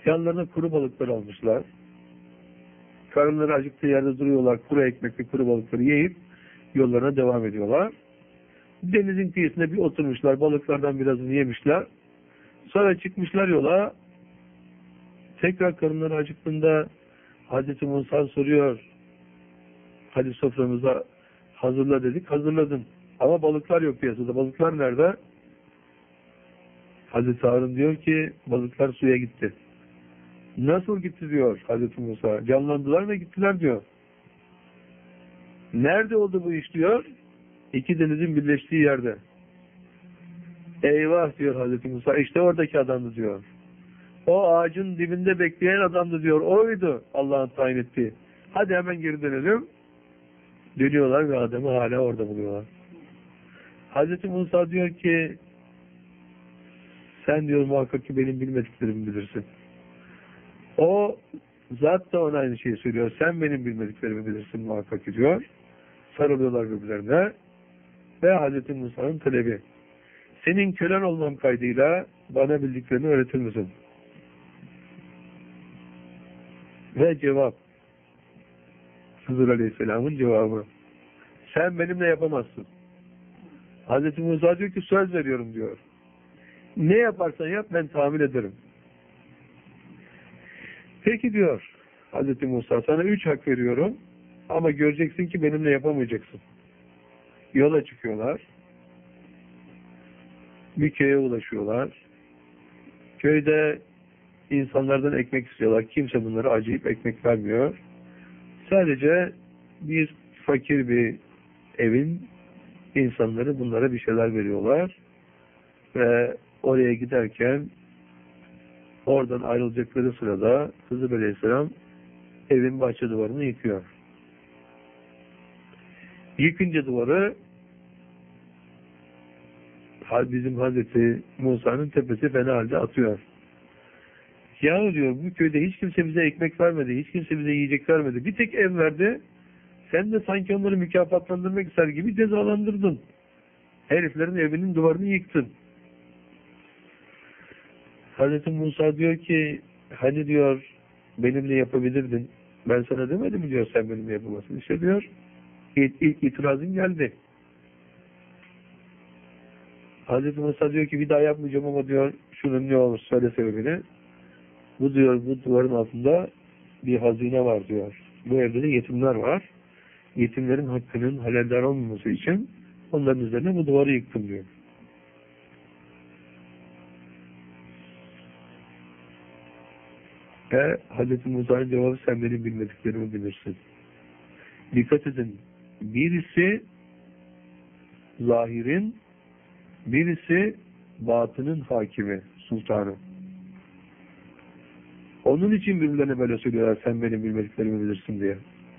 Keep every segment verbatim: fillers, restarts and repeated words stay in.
Yanlarına kuru balıklar almışlar. Karınları acıktığı yerde duruyorlar. Kuru ekmekli kuru balıkları yiyip yollarına devam ediyorlar. Denizin kıyısında bir oturmuşlar. Balıklardan birazını yemişler. Sonra çıkmışlar yola. Tekrar karınları acıktığında Hazreti Musa soruyor. Hadi soframıza hazırla dedik. Hazırladın. Ama balıklar yok piyasada. Balıklar nerede? Hazreti Harun diyor ki balıklar suya gitti. Nasıl gitti diyor Hazreti Musa. Canlandılar ve gittiler diyor. Nerede oldu bu iş diyor. İki denizin birleştiği yerde. Eyvah diyor Hazreti Musa. İşte oradaki adamdı diyor. O ağacın dibinde bekleyen adamdı diyor. Oydu Allah'ın tayin ettiği. Hadi hemen geri dönelim. Dönüyorlar ve adamı hala orada buluyorlar. Hazreti Musa diyor ki sen diyor muhakkak ki benim bilmediklerimi bilirsin. O zat da ona aynı şeyi söylüyor. Sen benim bilmediklerimi bilirsin muhakkak ki diyor. Sarılıyorlar birbirlerine ve Hazreti Musa'nın talebi. Senin kölen olmam kaydıyla bana bildiklerini öğretir misin? Ve cevap. Hızır Aleyhisselam'ın cevabı. Sen benimle yapamazsın. Hazreti Musa diyor ki söz veriyorum diyor. Ne yaparsan yap ben tahammül ederim. Peki diyor Hazreti Musa sana üç hak veriyorum ama göreceksin ki benimle yapamayacaksın. Yola çıkıyorlar. Bir köye ulaşıyorlar. Köyde insanlardan ekmek istiyorlar. Kimse bunlara acıyıp ekmek vermiyor. Sadece bir fakir bir evin insanları bunlara bir şeyler veriyorlar. Ve oraya giderken oradan ayrılacakları sırada Hızır Aleyhisselam evin bahçe duvarını yıkıyor. Yıkınca duvarı bizim Hazreti Musa'nın tepesi fena halde atıyor. Yahu diyor bu köyde hiç kimse bize ekmek vermedi, hiç kimse bize yiyecek vermedi. Bir tek ev verdi. Sen de sanki onları mükafatlandırmak ister gibi cezalandırdın. Heriflerin evinin duvarını yıktın. Hazreti Musa diyor ki hani diyor benimle yapabilirdin. Ben sana demedim mi diyor sen benimle yapamazsın. İşte diyor ilk, ilk itirazın geldi. Hazreti Musa diyor ki bir daha yapmayacağım ama diyor şunun ne olur söyle sebebini. Bu diyor bu duvarın altında bir hazine var diyor. Bu evde de yetimler var. Yetimlerin hakkının haleldar olmaması için onların üzerine bu duvarı yıktım diyor. Ve Hazreti Musa'nın cevabı sen benim bilmediklerimi bilirsin. Dikkat edin. Birisi zahirin, birisi batının hakimi, sultanı. Onun için birbirlerine böyle söylüyorlar sen benim bilmediklerimi bilirsin diye.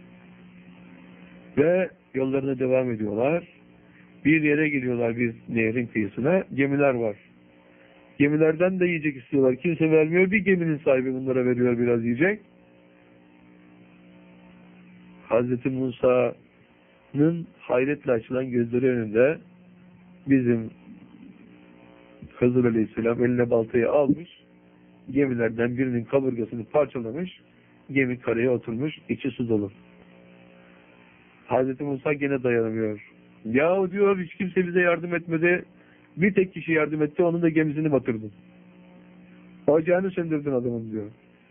Ve yollarına devam ediyorlar. Bir yere geliyorlar bir nehrin kıyısına. Gemiler var. Gemilerden de yiyecek istiyorlar. Kimse vermiyor. Bir geminin sahibi bunlara veriyor biraz yiyecek. Hazreti Musa'nın hayretle açılan gözleri önünde bizim Hızır Aleyhisselam eline baltayı almış. Gemilerden birinin kaburgasını parçalamış. Gemi karaya oturmuş. İçi su dolu. Hazreti Musa gene dayanamıyor. Yahu diyor hiç kimse bize yardım etmedi. Bir tek kişi yardım etti. Onun da gemisini batırdın. Ocağını söndürdün adamın diyor.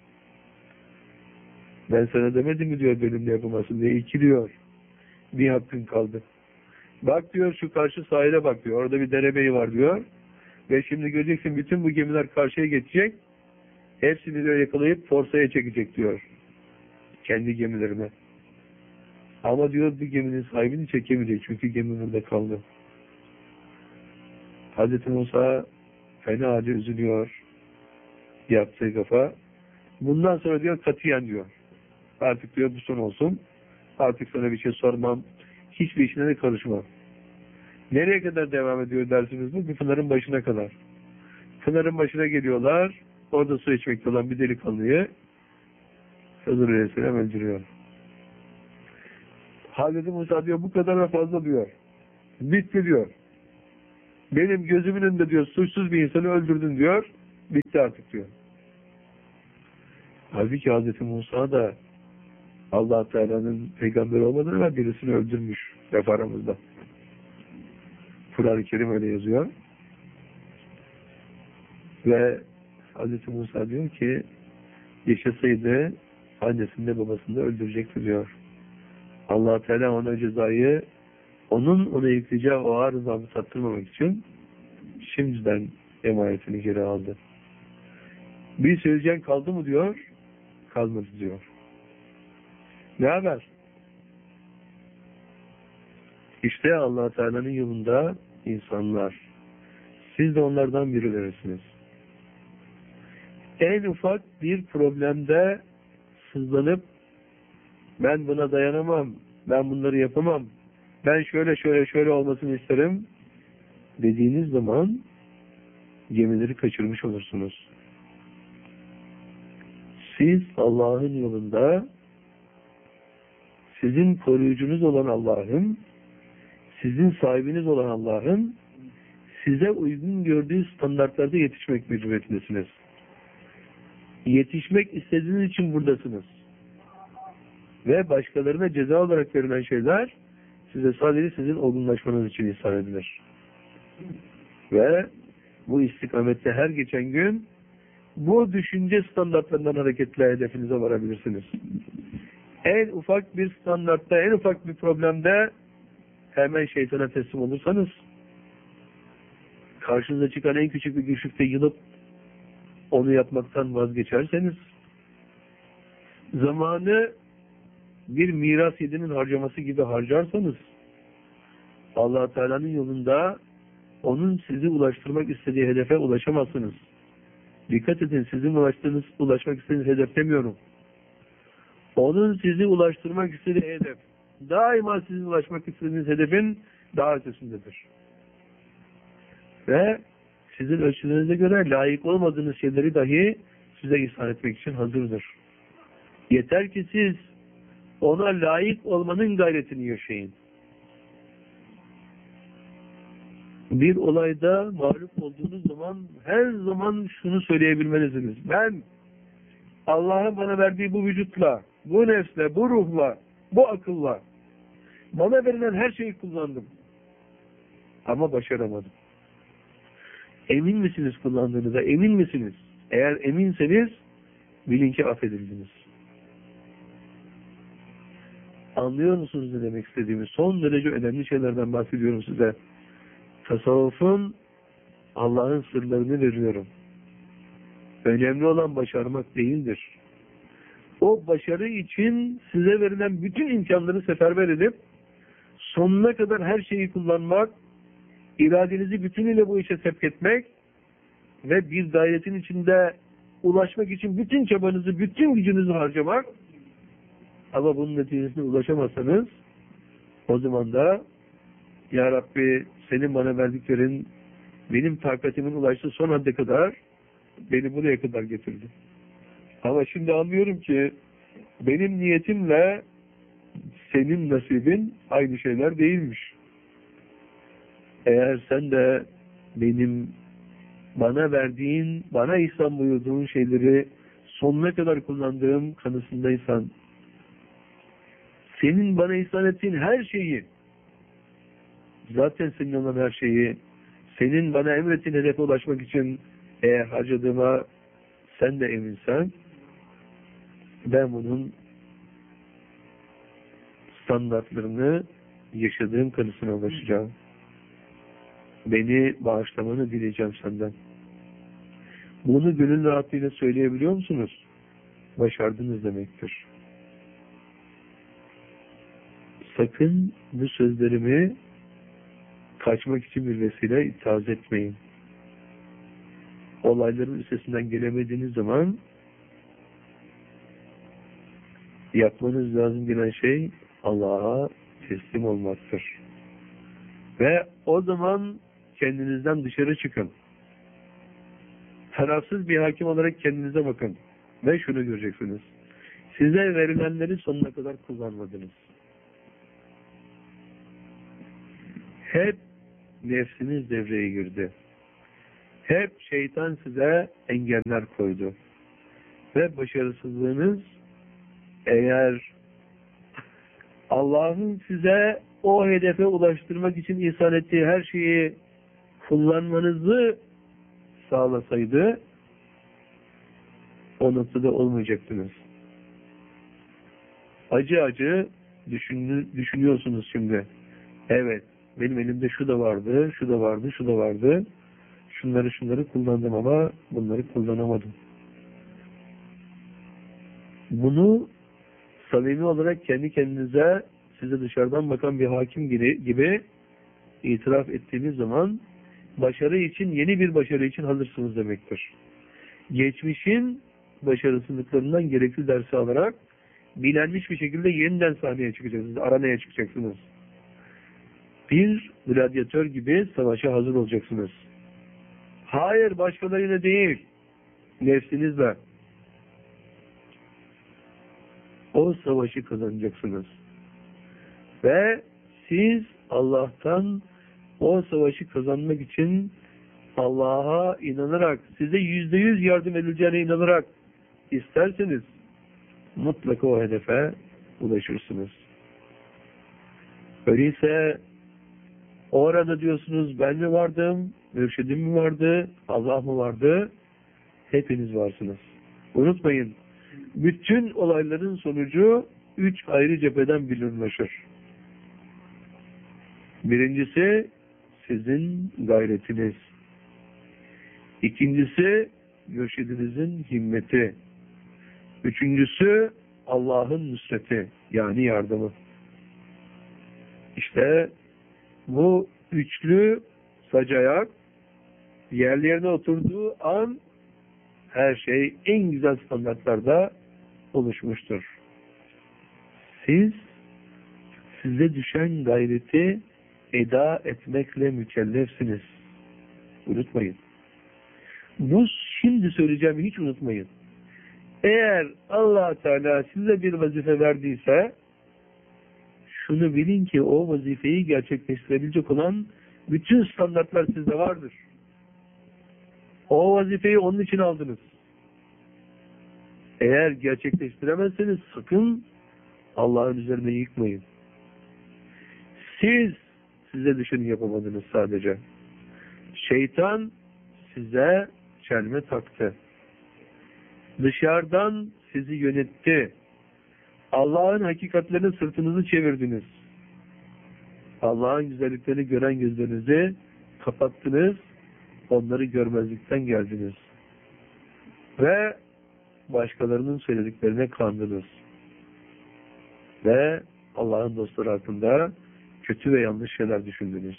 Ben sana demedim mi diyor benimle yapamazsın diye. İki diyor. Bir hakkın kaldı. Bak diyor şu karşı sahile bak diyor. Orada bir derebeyi var diyor. Ve şimdi göreceksin bütün bu gemiler karşıya geçecek. Hepsini diyor yakalayıp forsaya çekecek diyor. Kendi gemilerine. Ama diyor bir geminin sahibini çekemeyecek. Çünkü gemi burada kaldı. Hazreti Musa fena halde üzülüyor. Yaptığı kafa. Bundan sonra diyor katiyen diyor. Artık diyor bu son olsun. Artık sana bir şey sormam. Hiçbir işine de karışmam. Nereye kadar devam ediyor dersiniz bu? Bir pınarın başına kadar. Pınarın başına geliyorlar. Orada su içmekte olan bir delikanlıyı Hızır Aleyhisselam öldürüyor. Hazreti Musa diyor bu kadar da fazla diyor. Bitti diyor. Benim gözümün önünde diyor suçsuz bir insanı öldürdün diyor. Bitti artık diyor. Halbuki Hazreti Musa da Allah Teala'nın peygamberi olmadan evvel birisini öldürmüş laf aramızda. Kur'an-ı Kerim öyle yazıyor. Ve Hazreti Musa diyor ki yaşasaydı annesini de babasını da öldürecekti diyor. Allah Teala ona cezayı onun ona yükleyeceği o ağır azabı tattırmamak için şimdiden emanetini geri aldı. Bir söyleyeceğin kaldı mı diyor, kalmadı diyor. Ne haber? İşte Allah Teala'nın yolunda insanlar. Siz de onlardan birilerisiniz. En ufak bir problemde sızlanıp ben buna dayanamam, ben bunları yapamam, ben şöyle şöyle şöyle olmasını isterim dediğiniz zaman gemileri kaçırmış olursunuz. Siz Allah'ın yolunda sizin koruyucunuz olan Allah'ın, sizin sahibiniz olan Allah'ın size uygun gördüğü standartlarda yetişmek mecburiyetindesiniz. Yetişmek istediğiniz için buradasınız. Ve başkalarına ceza olarak verilen şeyler size sadece sizin olgunlaşmanız için ihsan edilir. Ve bu istikamette her geçen gün bu düşünce standartlarından hareketle hedefinize varabilirsiniz. En ufak bir standartta, en ufak bir problemde hemen şeytana teslim olursanız, karşınıza çıkan en küçük bir güçlükte yılıp onu yapmaktan vazgeçerseniz, zamanı bir miras yedinin harcaması gibi harcarsanız, Allah Teala'nın yolunda onun sizi ulaştırmak istediği hedefe ulaşamazsınız. Dikkat edin, sizin ulaştığınız, ulaşmak istediğiniz hedef demiyorum. Onun sizi ulaştırmak istediği hedef, daima sizin ulaşmak istediğiniz hedefin daha ötesindedir. Ve sizin ölçülerinize göre layık olmadığınız şeyleri dahi size ihsan etmek için hazırdır. Yeter ki siz ona layık olmanın gayretini yaşayın. Bir olayda mağlup olduğunuz zaman her zaman şunu söyleyebilmelisiniz. Ben Allah'ın bana verdiği bu vücutla, bu nefsle, bu ruhla, bu akılla bana verilen her şeyi kullandım. Ama başaramadım. Emin misiniz kullandığınıza? Emin misiniz? Eğer eminseniz bilin ki affedildiniz. Anlıyor musunuz ne demek istediğimi? Son derece önemli şeylerden bahsediyorum size. Tasavvufun Allah'ın sırlarını veriyorum. Önemli olan başarmak değildir. O başarı için size verilen bütün imkanları seferber edip sonuna kadar her şeyi kullanmak, iradenizi bütünüyle bu işe sevk etmek ve bir gayretin içinde ulaşmak için bütün çabanızı, bütün gücünüzü harcamak. Ama bunun neticesine ulaşamazsanız o zaman da Ya Rabbi senin bana verdiklerin benim takatimin ulaştığı son hadde kadar beni buraya kadar getirdi. Ama şimdi anlıyorum ki benim niyetimle senin nasibin aynı şeyler değilmiş. Eğer sen de benim bana verdiğin, bana ihsan buyurduğun şeyleri sonuna kadar kullandığım kanısındaysan, senin bana ihsan ettiğin her şeyi, zaten senin olan her şeyi, senin bana emrettiğin hedefe ulaşmak için eğer harcadığıma sen de eminsen, ben bunun standartlarını yaşadığım kanısına ulaşacağım. Beni bağışlamanı dileyeceğim senden. Bunu gönül rahatlığıyla söyleyebiliyor musunuz? Başardınız demektir. Sakın bu sözlerimi kaçmak için bir vesile ithaz etmeyin. Olayların üstesinden gelemediğiniz zaman yapmanız lazım gelen şey Allah'a teslim olmaktır. Ve o zaman kendinizden dışarı çıkın. Tarafsız bir hakim olarak kendinize bakın. Ve şunu göreceksiniz. Size verilenleri sonuna kadar kullanmadınız. Hep nefsiniz devreye girdi. Hep şeytan size engeller koydu. Ve başarısızlığınız eğer Allah'ın size o hedefe ulaştırmak için ihsan ettiği her şeyi kullanmanızı sağlasaydı o noktada olmayacaktınız. Acı acı düşün, düşünüyorsunuz şimdi. Evet, benim elimde şu da vardı, şu da vardı, şu da vardı. Şunları şunları kullandım ama bunları kullanamadım. Bunu samimi olarak kendi kendinize, size dışarıdan bakan bir hakim gibi, gibi itiraf ettiğiniz zaman başarı için, yeni bir başarı için hazırsınız demektir. Geçmişin başarısızlıklarından gerekli dersi alarak bilenmiş bir şekilde yeniden sahneye çıkacaksınız, aranaya çıkacaksınız. Bir gladyatör gibi savaşa hazır olacaksınız. Hayır, başkalarıyla değil, nefsinizle. O savaşı kazanacaksınız. Ve siz Allah'tan o savaşı kazanmak için Allah'a inanarak, size yüzde yüz yardım edileceğine inanarak isterseniz mutlaka o hedefe ulaşırsınız. Öyleyse orada diyorsunuz ben mi vardım, mürşidim mi vardı, Allah mı vardı? Hepiniz varsınız. Unutmayın, bütün olayların sonucu üç ayrı cepheden bilinmiştir. Birincisi sizin gayretiniz. İkincisi mürşidinizin himmeti. Üçüncüsü Allah'ın nusreti, yani yardımı. İşte bu üçlü sacayak yerlerine oturduğu an her şey en güzel standartlarda oluşmuştur. Siz size düşen gayreti eda etmekle mükellefsiniz. Unutmayın. Bu şimdi söyleyeceğimi hiç unutmayın. Eğer Allah Teala size bir vazife verdiyse şunu bilin ki o vazifeyi gerçekleştirebilecek olan bütün standartlar sizde vardır. O vazifeyi onun için aldınız. Eğer gerçekleştiremezseniz sakın Allah'ın üzerine yıkmayın. Siz size düşeni yapamadınız sadece. Şeytan size çelme taktı. Dışarıdan sizi yönetti. Allah'ın hakikatlerine sırtınızı çevirdiniz. Allah'ın güzelliklerini gören gözlerinizi kapattınız. Onları görmezlikten geldiniz. Ve başkalarının söylediklerine kandınız. Ve Allah'ın dostları hakkında kötü ve yanlış şeyler düşündünüz.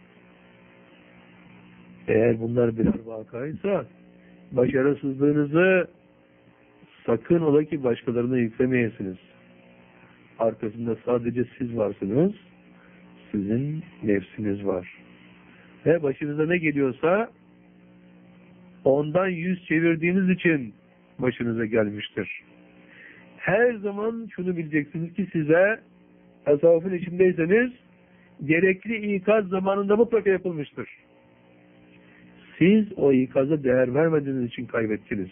Eğer bunlar birer vakaysa başarısızlığınızı sakın ola ki başkalarına yüklemeyesiniz. Arkasında sadece siz varsınız. Sizin nefsiniz var. Ve başınıza ne geliyorsa ondan yüz çevirdiğiniz için başınıza gelmiştir. Her zaman şunu bileceksiniz ki size tasavvufun içindeyseniz gerekli ikaz zamanında mutlaka yapılmıştır. Siz o ikaza değer vermediğiniz için kaybettiniz.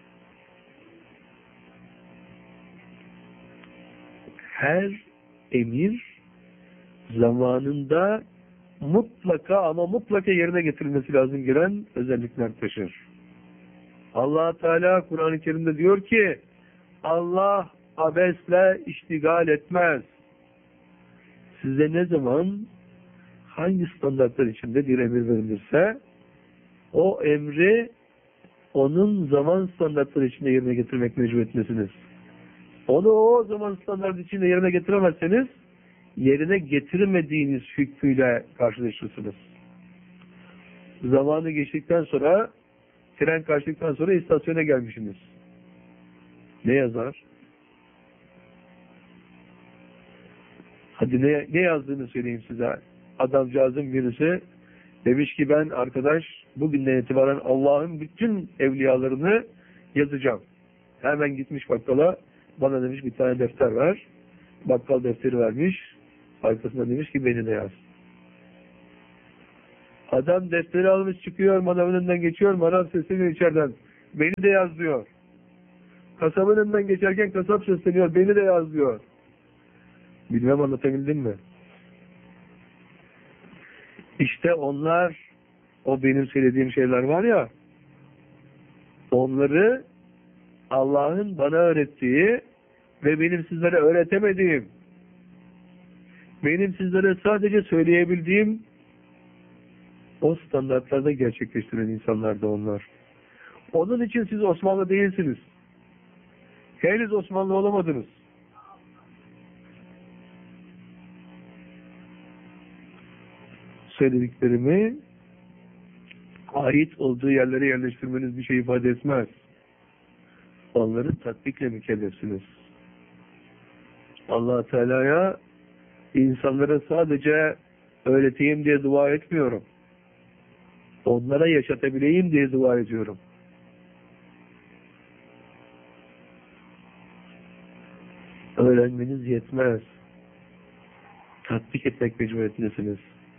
Her emir zamanında mutlaka ama mutlaka yerine getirilmesi lazım gelen özellikler taşır. Allah Teala Kur'an-ı Kerim'de diyor ki Allah abesle iştigal etmez. Size ne zaman hangi standartlar içinde bir emir verilirse o emri onun zaman standartları içinde yerine getirmek mecburiyetindesiniz. Onu o zaman standart içinde yerine getiremezseniz yerine getiremediğiniz hükmüyle karşılaşırsınız. Zamanı geçtikten sonra tren kaçtıktan sonra istasyona gelmişsiniz. Ne yazar? Hadi ne, ne yazdığını söyleyeyim size. Adamcağızın birisi demiş ki ben arkadaş bugünden itibaren Allah'ın bütün evliyalarını yazacağım. Hemen gitmiş bakkala bana demiş bir tane defter ver. Bakkal defteri vermiş. Arkasında demiş ki beni de yaz. Adam defteri almış çıkıyor, manav önünden geçiyor, manav sesini içeriden. Beni de yaz diyor. Kasabın önünden geçerken kasap sesleniyor, beni de yaz diyor. Bilmem anlatabildim mi? İşte onlar, o benim söylediğim şeyler var ya, onları Allah'ın bana öğrettiği ve benim sizlere öğretemediğim, benim sizlere sadece söyleyebildiğim o standartlarda gerçekleştiren insanlar da onlar. Onun için siz Osmanlı değilsiniz. Henüz Osmanlı olamadınız. Söylediklerimi ait olduğu yerlere yerleştirmeniz bir şey ifade etmez. Onları tatbikle mükellefsiniz. Allah Teala'ya insanlara sadece öğreteyim diye dua etmiyorum. Onlara yaşatabileyim diye dua ediyorum. Öğrenmeniz yetmez. Tatbik etmek mecburiyetindesiniz.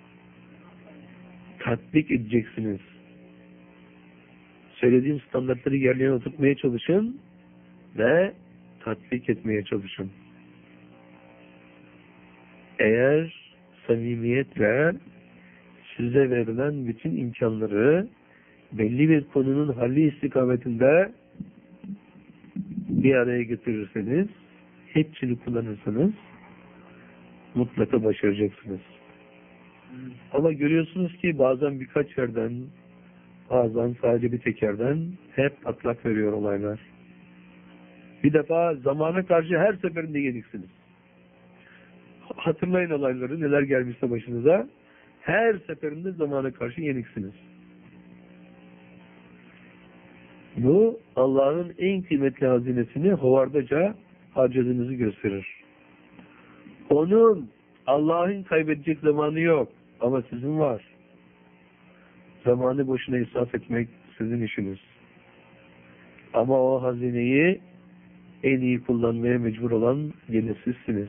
Tatbik edeceksiniz. Söylediğim standartları yerlerine oturtmaya çalışın ve tatbik etmeye çalışın. Eğer samimiyetle size verilen bütün imkanları belli bir konunun halli istikametinde bir araya getirirseniz, hepsini kullanırsanız mutlaka başaracaksınız. Ama görüyorsunuz ki bazen birkaç yerden, bazen sadece bir tek yerden hep patlak veriyor olaylar. Bir defa zamana karşı her seferinde yeniksiniz. Hatırlayın olayları, neler gelmişse başınıza. Her seferinde zamana karşı yeniksiniz. Bu Allah'ın en kıymetli hazinesini hovardaca harcadığınızı gösterir. Onun, Allah'ın kaybedecek zamanı yok. Ama sizin var. Zamanı boşuna israf etmek sizin işiniz. Ama o hazineyi en iyi kullanmaya mecbur olan yine sizsiniz.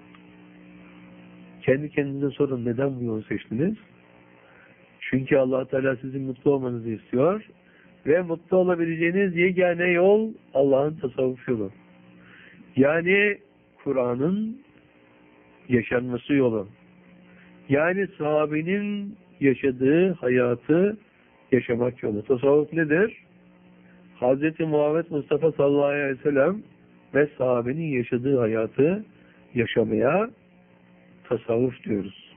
Kendi kendinize sorun, neden bu yolu seçtiniz? Çünkü Allah Teala sizin mutlu olmanızı istiyor ve mutlu olabileceğiniz yegane yol Allah'ın tasavvuf yolu. Yani Kur'an'ın yaşanması yolu. Yani sahabenin yaşadığı hayatı yaşamak yolu. Tasavvuf nedir? Hazreti Muhammed Mustafa sallallahu aleyhi ve sellem ve sahabenin yaşadığı hayatı yaşamaya tasavvuf diyoruz.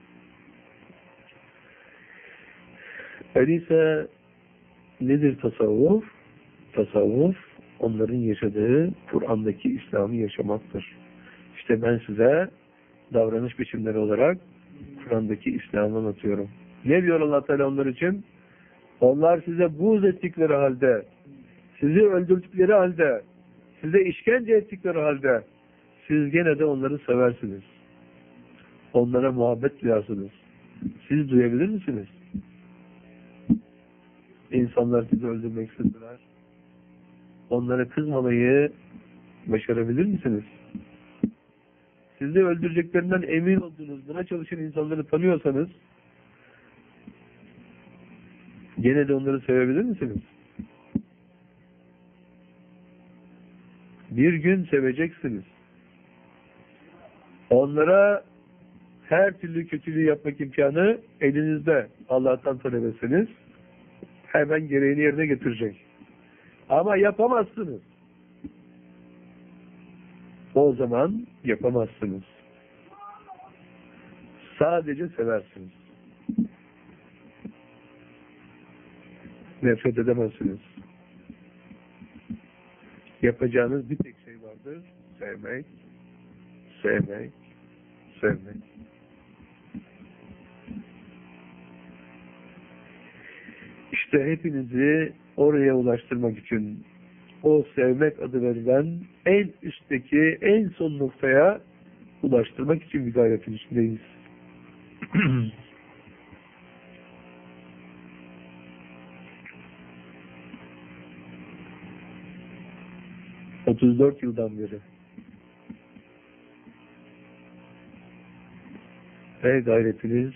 Öyleyse nedir tasavvuf? Tasavvuf, onların yaşadığı Kur'an'daki İslam'ı yaşamaktır. İşte ben size davranış biçimleri olarak Kur'an'daki İslam'ı anlatıyorum. Ne diyor Allah Teala onlar için? Onlar size buğz ettikleri halde, sizi öldürdükleri halde, size işkence ettikleri halde, siz gene de onları seversiniz. Onlara muhabbet duyarsınız. Siz duyabilir misiniz? İnsanlar sizi öldürmek istediler. Onlara kızmamayı başarabilir misiniz? Sizi öldüreceklerinden emin olduğunuz, buna çalışan insanları tanıyorsanız, gene de onları sevebilir misiniz? Bir gün seveceksiniz. Onlara her türlü kötülüğü yapmak imkanı elinizde. Allah'tan talep etseniz hemen gereğini yerine getirecek. Ama yapamazsınız. O zaman yapamazsınız. Sadece seversiniz. Nefret edemezsiniz. Yapacağınız bir tek şey vardır. Sevmek, sevmek, sevmek. İşte hepinizi oraya ulaştırmak için o sevmek adı verilen en üstteki, en son noktaya ulaştırmak için bir gayretin içindeyiz. otuz dört yıldan beri. Ve gayretiniz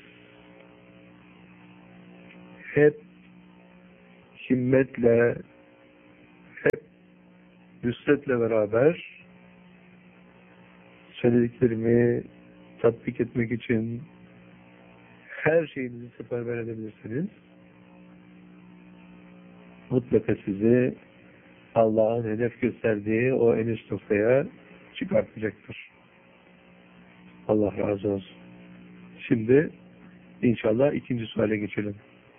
hep himmetle, hep Nusret'le beraber söylediklerimi tatbik etmek için her şeyinizi seferber edebilirsiniz. Mutlaka sizi Allah'ın hedef gösterdiği o en üst noktaya çıkartacaktır. Allah razı olsun. Şimdi inşallah ikinci suale geçelim.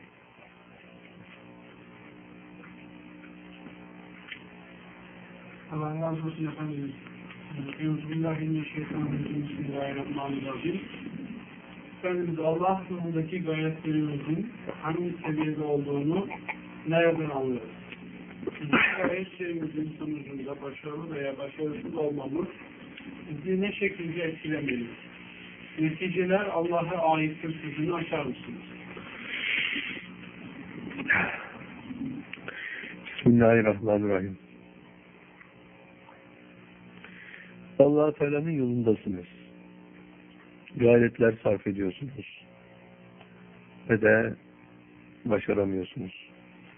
Allah razı olsun efendim. Euzubillahimineşşeytanirracim. Bismillahirrahmanirrahim. Efendimiz Allah yolundaki gayretlerimizin hangi seviyede olduğunu nereden anlıyoruz? Gayretlerimizin sonucunda başarılı veya başarısız olmamız bizi ne şekilde etkilemeli? Neticeler Allah'a aittir sözünü açar mısınız? Bismillahirrahmanirrahim. Allah-u Teala'nın yolundasınız. Gayretler sarf ediyorsunuz. Ve de başaramıyorsunuz.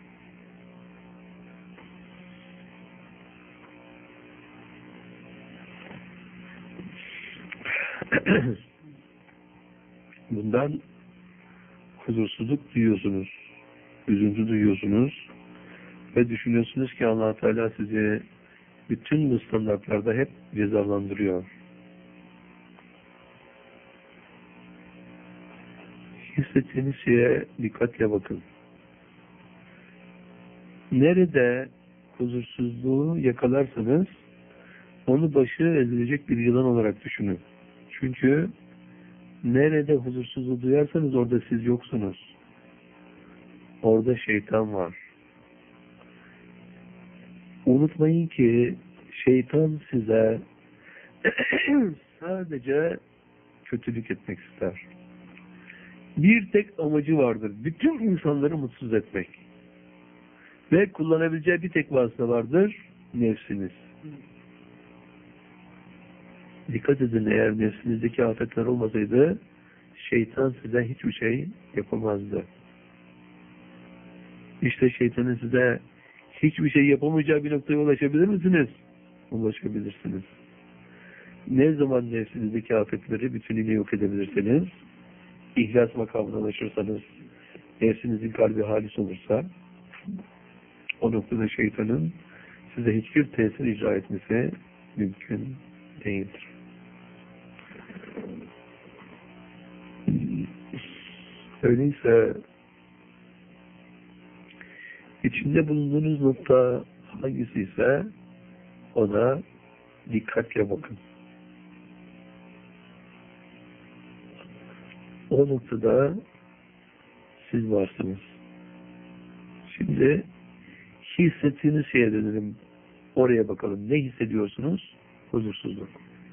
Bundan huzursuzluk duyuyorsunuz. Üzüntü duyuyorsunuz. Ve düşünüyorsunuz ki Allah Teala sizi bütün bu standartlarda hep cezalandırıyor. Hissettiğiniz şeye dikkatle bakın. Nerede huzursuzluğu yakalarsanız onu başı ezilecek bir yılan olarak düşünün. Çünkü nerede huzursuzluğu duyarsanız orada siz yoksunuz. Orada şeytan var. Unutmayın ki şeytan size sadece kötülük etmek ister. Bir tek amacı vardır. Bütün insanları mutsuz etmek. Ve kullanabileceği bir tek vasıta vardır. Nefsiniz. Dikkat edin, eğer nefsinizdeki afetler olmasaydı şeytan size hiçbir şey yapamazdı. İşte şeytanın size hiçbir şey yapamayacağı bir noktaya ulaşabilir misiniz? Ulaşabilirsiniz. Ne zaman nefsinizdeki afetleri bütünüyle yok edebilirseniz, İhlas makamına ulaşırsanız, nefsinizin kalbi halis olursa, o noktada şeytanın size hiçbir tesir icra etmesi mümkün değildir. Öyleyse içinde bulunduğunuz nokta hangisi ise ona dikkatle bakın. O noktada siz varsınız. Şimdi hissettiğiniz şeye dönelim. Oraya bakalım. Ne hissediyorsunuz? Huzursuzluk.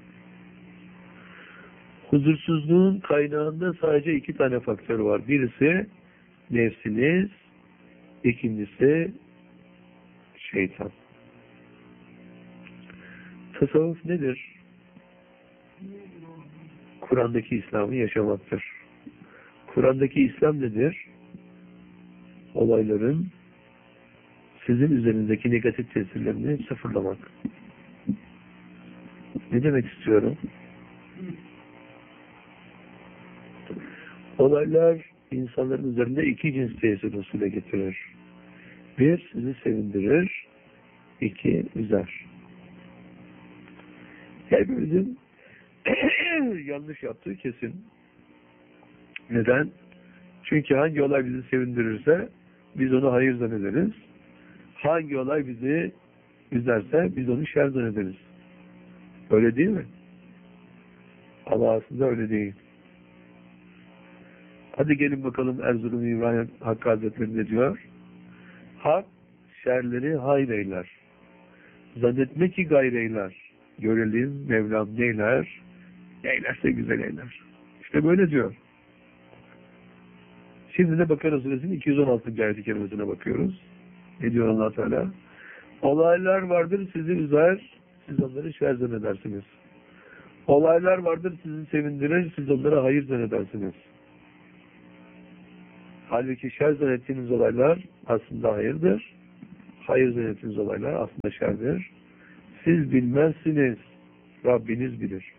Huzursuzluğun kaynağında sadece iki tane faktör var. Birisi nefsiniz, ikincisi şeytan. Tasavvuf nedir? Kur'an'daki İslam'ı yaşamaktır. Kur'an'daki İslam nedir? Olayların sizin üzerindeki negatif tesirlerini sıfırlamak. Ne demek istiyorum? Olaylar insanların üzerinde iki cins tesir usulü getirir. Bir, sizi sevindirir. İki, üzer. Hepimizin yanlış yaptığı kesin. Neden? Çünkü hangi olay bizi sevindirirse biz onu hayır zannederiz. Hangi olay bizi üzerse biz onu şer zannederiz. Öyle değil mi? Ama aslında öyle değil. Hadi gelin bakalım Erzurum İbrahim Hakkı Hazretleri ne diyor? Hak şerleri hayır eyler. Zannetme ki gayreyler. Görelim Mevlam neyler? Neylerse güzel eyler. İşte böyle diyor. Şimdi de Bakara Suresinin iki yüz on altıncı ayet-i kerimesine bakıyoruz. Ne diyor Allah Teala? Olaylar vardır sizi üzer, siz onları şer zannedersiniz. Olaylar vardır sizi sevindirir, siz onlara hayır zannedersiniz. Halbuki şer zannettiğiniz olaylar aslında hayırdır. Hayır zannettiğiniz olaylar aslında şerdir. Siz bilmezsiniz. Rabbiniz bilir.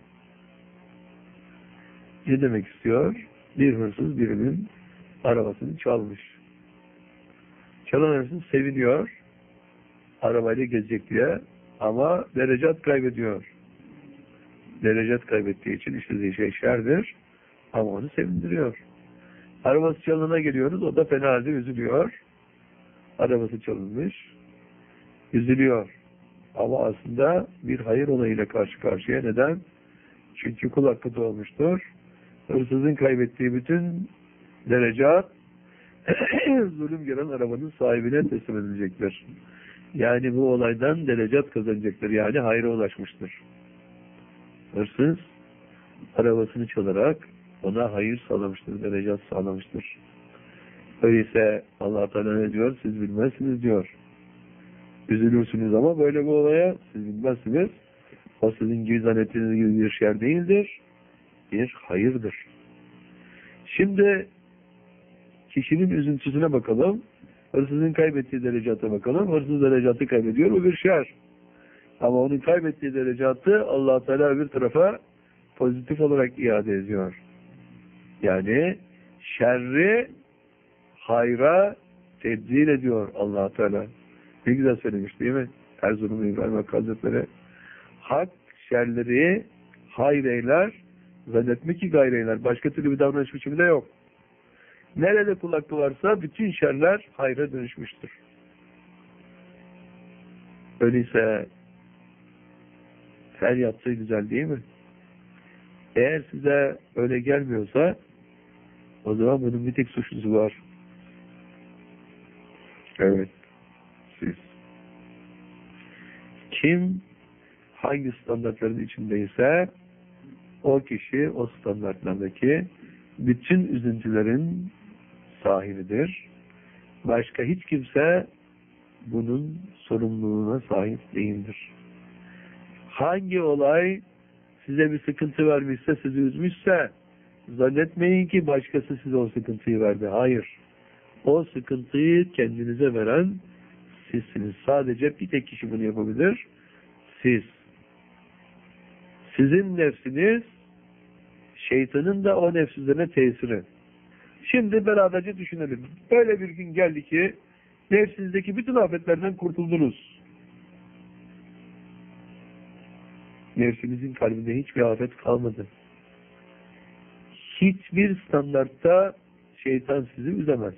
Ne demek istiyor? Bir hırsız birinin arabasını çalmış. Çalan hırsız seviniyor. Arabayla gezecek diye. Ama derecat kaybediyor. Derecat kaybettiği için işlediği şey şerdir. Ama onu sevindiriyor. Arabası çalınana geliyoruz. O da fena halde üzülüyor. Arabası çalınmış. Üzülüyor. Ama aslında bir hayır olayıyla karşı karşıya. Neden? Çünkü kul hakkı doğmuştur. Hırsızın kaybettiği bütün derecat zulüm gören arabanın sahibine teslim edilecektir. Yani bu olaydan derecat kazanacaktır. Yani hayra ulaşmıştır. Hırsız arabasını çalarak ona hayır sağlamıştır, derecat sağlamıştır. Öyleyse Allah Teala ne diyor? Siz bilmezsiniz diyor. Üzülürsünüz ama böyle bir olaya siz bilmezsiniz. O sizin gibi zannettiğiniz gibi bir şer değildir. Bir hayırdır. Şimdi kişinin üzüntüsüne bakalım. Hırsızın kaybettiği derecata bakalım. Hırsız derecatı kaybediyor. Bu bir şer. Ama onun kaybettiği derecatı Allah Teala bir tarafa pozitif olarak iade ediyor. Yani şerri hayra tebdil ediyor Allah Teala. Ne güzel söylemiş değil mi? Erzurum İbrahim Hakkı Hazretleri. Hak şerleri hayır eyler, zannetmek ki gayrı eyler. Başka türlü bir davranış biçimi de yok. Nerede kul hakkı varsa bütün şerler hayra dönüşmüştür. Öyleyse her yaptığı güzel değil mi? Eğer size öyle gelmiyorsa o zaman bunun bir tek suçlusu var. Evet. Siz. Kim hangi standartların içindeyse o kişi o standartlardaki bütün üzüntülerin sahibidir. Başka hiç kimse bunun sorumluluğuna sahip değildir. Hangi olay size bir sıkıntı vermişse, sizi üzmüşse zannetmeyin ki başkası size o sıkıntıyı verdi. Hayır. O sıkıntıyı kendinize veren sizsiniz. Sadece bir tek kişi bunu yapabilir. Siz. Sizin nefsiniz şeytanın da o nefs üzerine tesiri. Şimdi beraberce düşünelim. Böyle bir gün geldi ki nefsinizdeki bütün afetlerden kurtuldunuz. Nefsinizin kalbinde hiçbir afet kalmadı. Hiçbir standartta şeytan sizi üzemez.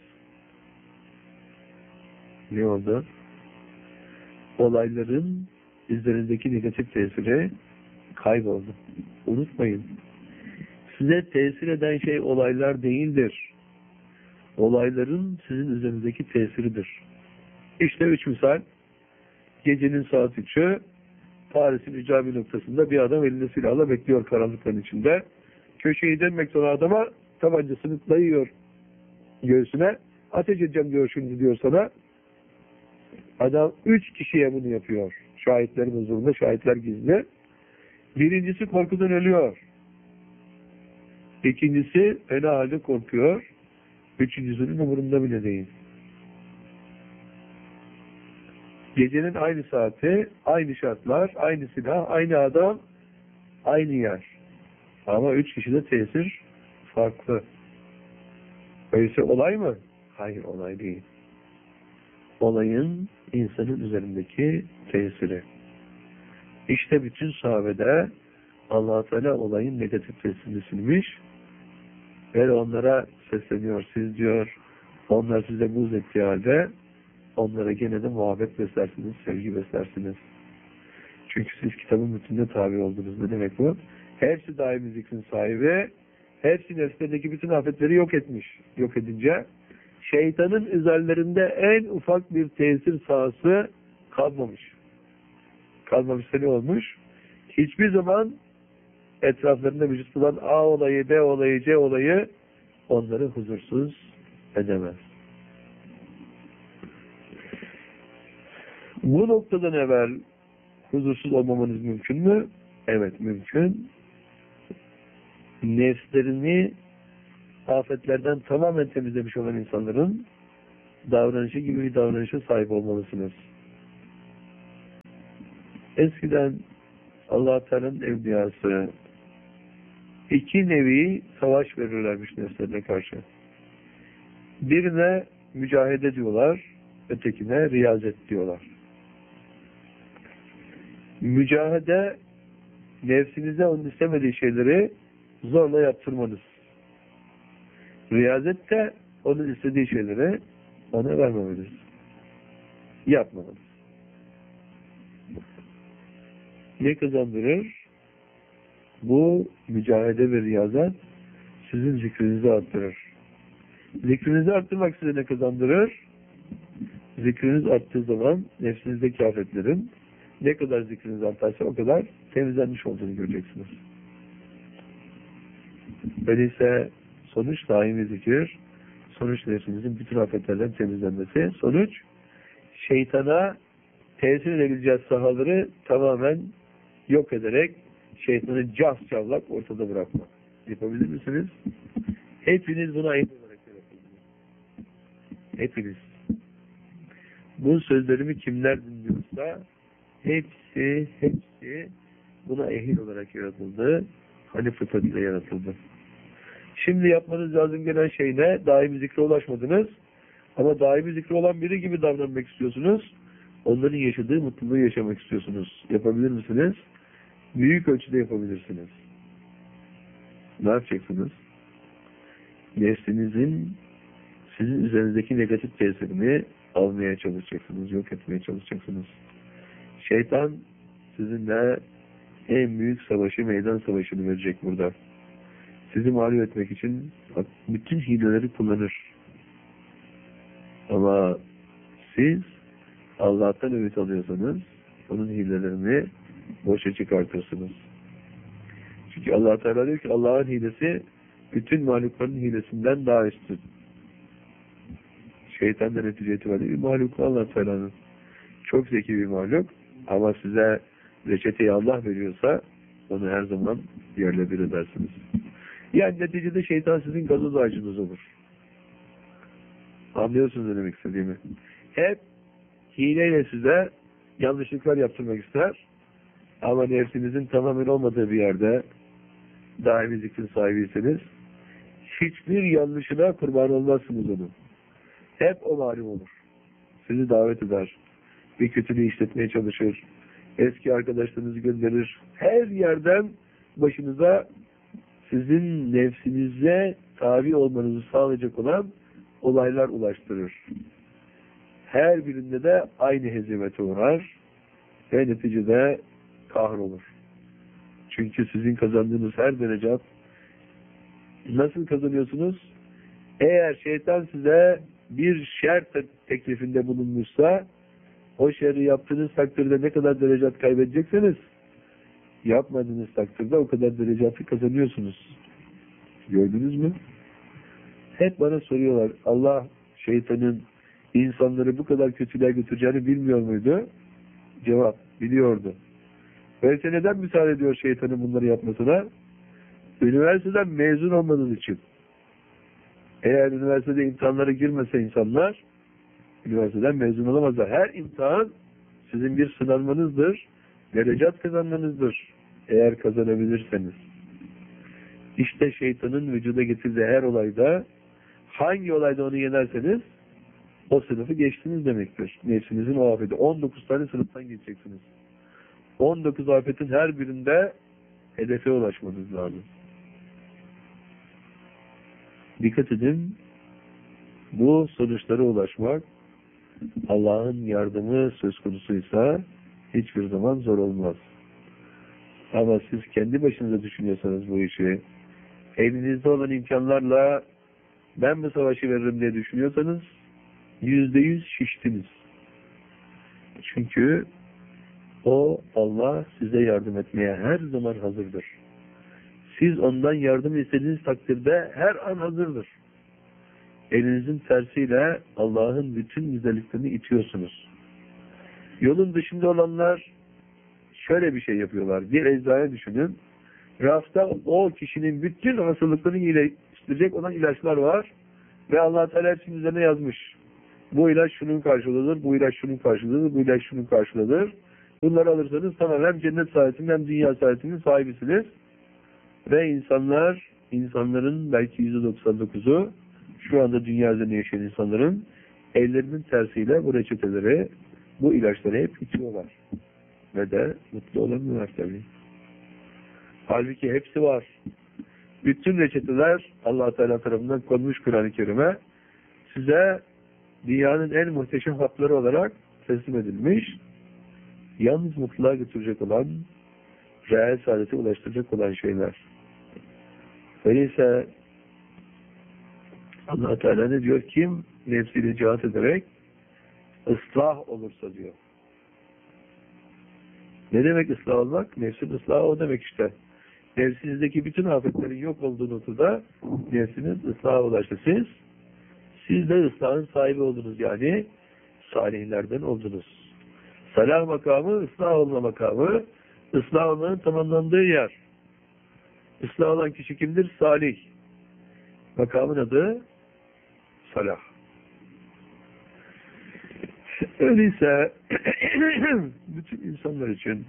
Ne oldu? Olayların üzerindeki negatif tesiri kayboldu. Unutmayın. Size tesir eden şey olaylar değildir. Olayların sizin üzerinizdeki tesiridir. İşte üç misal. Gecenin saat üçü Paris'in ücabi noktasında bir adam elinde silahla bekliyor karanlıkların içinde. Köşeyi dönmekte olan adama tabancasını dayıyor göğsüne. Ateş edeceğim diyor şimdi diyor sana. Adam üç kişiye bunu yapıyor. Şahitlerin huzurunda, şahitler gizli. Birincisi korkudan ölüyor. İkincisi fena halde korkuyor. Üçüncüsünün umurunda bile değil. Gecenin aynı saati, aynı şartlar, aynı silah, aynı adam, aynı yer. Ama üç kişide tesir farklı. Öyleyse olay mı? Hayır, olay değil. Olayın insanın üzerindeki tesiri. İşte bütün sahabede Allah-u Teala olayın negatif tesirini silmiş ve onlara sesleniyor. Siz diyor, onlar size buz ettiği halde onlara gene de muhabbet beslersiniz, sevgi beslersiniz. Çünkü siz kitabın bütününe tabi oldunuz. Ne demek bu? Hepsi daimi zikrin sahibi, hepsi nefslerindeki bütün afetleri yok etmiş. Yok edince şeytanın üzerlerinde en ufak bir tesir sahası kalmamış. Kalmamışsa ne olmuş? Hiçbir zaman etraflarında mevcut olan A olayı, B olayı, C olayı onları huzursuz edemez. Bu noktadan evvel huzursuz olmamanız mümkün mü? Evet, mümkün. Nefslerini afetlerden tamamen temizlemiş olan insanların davranışı gibi bir davranışa sahip olmalısınız. Eskiden Allah Teala'nın evliyası iki nevi savaş verirlermiş nefslerine karşı. Birine mücahede diyorlar, ötekine riyazet diyorlar. Mücahede, nefsinize onun istemediği şeyleri zorla yaptırmanız. Riyazet de onun istediği şeyleri ona vermemeniz. Yapmamanız. Ne kazandırır? Bu mücahede ve riyazet sizin zikrinizi arttırır. Zikrinizi arttırmak size ne kazandırır? Zikriniz arttığı zaman nefsinizdeki afetlerin ne kadar zikriniz artarsa o kadar temizlenmiş olduğunu göreceksiniz. Öyleyse sonuç daimi zikir, sonuç nefsinizin bütün afetlerden temizlenmesi, sonuç şeytana tesir edebileceği sahaları tamamen yok ederek şeytanı cas çavlak ortada bırakmak. Yapabilir misiniz? Hepiniz buna ehil olarak yaratıldınız. Hepiniz. Bu sözlerimi kimler dinliyorsa hepsi, hepsi buna ehil olarak yaratıldı. Hani fıtratıyla yaratıldı. Şimdi yapmanız lazım gelen şey ne? Daimi zikre ulaşmadınız. Ama daimi zikre olan biri gibi davranmak istiyorsunuz. Onların yaşadığı mutluluğu yaşamak istiyorsunuz. Yapabilir misiniz? Büyük ölçüde yapabilirsiniz. Ne yapacaksınız? Nefsinizin sizin üzerinizdeki negatif tesirini almaya çalışacaksınız, yok etmeye çalışacaksınız. Şeytan sizinle en büyük savaşı, meydan savaşını verecek burada. Sizi mağlup etmek için bütün hileleri kullanır. Ama siz Allah'tan ümit alıyorsanız onun hilelerini boşa çıkartırsınız. Çünkü Allah Teala diyor ki Allah'ın hilesi bütün mahlukların hilesinden daha üstün. Şeytan da netice itibariyle bir mahluk Allah Teala'nın. Çok zeki bir mahluk ama size reçeteyi Allah veriyorsa onu her zaman yerle bir edersiniz. Yani neticede şeytan sizin gazoz ağacınız olur. Anlıyorsunuz ne demek istediğimi. Hep hileyle size yanlışlıklar yaptırmak ister. Ama nefsinizin tamamen olmadığı bir yerde daimi zikrin sahibiyseniz hiçbir yanlışına kurban olmazsınız onun. Hep o mağlup olur. Sizi davet eder. Bir kötülüğü işletmeye çalışır. Eski arkadaşlarınızı gönderir. Her yerden başınıza sizin nefsinize tabi olmanızı sağlayacak olan olaylar ulaştırır. Her birinde de aynı hezimete uğrar ve neticede kahrolur. Çünkü sizin kazandığınız her derecat nasıl kazanıyorsunuz? Eğer şeytan size bir şer teklifinde bulunmuşsa o şerri yaptığınız takdirde ne kadar derecat kaybedecekseniz yapmadığınız takdirde o kadar derecatı kazanıyorsunuz. Gördünüz mü? Hep bana soruyorlar. Allah şeytanın insanları bu kadar kötülüğe götüreceğini bilmiyor muydu? Cevap, biliyordu. Öyleyse neden müsaade ediyor şeytanın bunları yapmasına? Üniversiteden mezun olmanız için. Eğer üniversitede imtihanlara girmese insanlar, üniversiteden mezun olamazlar. Her imtihan sizin bir sınanmanızdır, derecat kazanmanızdır. Eğer kazanabilirseniz. İşte şeytanın vücuda getirdiği her olayda, hangi olayda onu yenerseniz, o sınıfı geçtiniz demektir. Nefsinizin o afeti. on dokuz tane sınıftan geçeceksiniz. on dokuz afetin her birinde hedefe ulaşmanız lazım. Dikkat edin, bu sonuçlara ulaşmak Allah'ın yardımı söz konusuysa hiçbir zaman zor olmaz. Ama siz kendi başınıza düşünüyorsanız bu işi, elinizde olan imkanlarla ben bu savaşı veririm diye düşünüyorsanız yüzde yüz şiştiniz. Çünkü o Allah size yardım etmeye her zaman hazırdır. Siz ondan yardım istediğiniz takdirde her an hazırdır. Elinizin tersiyle Allah'ın bütün güzelliklerini itiyorsunuz. Yolun dışında olanlar şöyle bir şey yapıyorlar. Bir eczane düşünün. Rafta o kişinin bütün hastalıklarını iyileştirecek olan ilaçlar var. Ve Allah Teala hepsinin üzerine yazmış. Bu ilaç şunun karşılığıdır, bu ilaç şunun karşılığıdır, bu ilaç şunun karşılığıdır. Bunları alırsanız tamam hem cennet sahibinin hem dünya sahibinin sahibisiniz. Ve insanlar, insanların belki yüzde doksan dokuzu şu anda dünya üzerinde yaşayan insanların ellerinin tersiyle bu reçeteleri, bu ilaçları hep içiyorlar. Ve de mutlu olamıyorlar tabii. Halbuki hepsi var. Bütün reçeteler Allah Teala tarafından konmuş Kur'an-ı Kerim'e size dünyanın en muhteşem hapları olarak teslim edilmiş. Yalnız mutluluğa götürecek olan, reel saadete ulaştıracak olan şeyler. Öyleyse Allah Teala ne diyor? Kim nefsiyle cihat ederek ıslah olursa diyor. Ne demek ıslah olmak? Nefsin ıslahı o demek işte. Nefsinizdeki bütün afetlerin yok olduğu noktada nefsiniz ıslaha ulaştı. Siz, siz de ıslahın sahibi oldunuz yani salihlerden oldunuz. Salah makamı, ıslah olma makamı, ıslah olmanın tamamlandığı yer. Islah olan kişi kimdir? Salih. Makamın adı salah. Öyleyse bütün insanlar için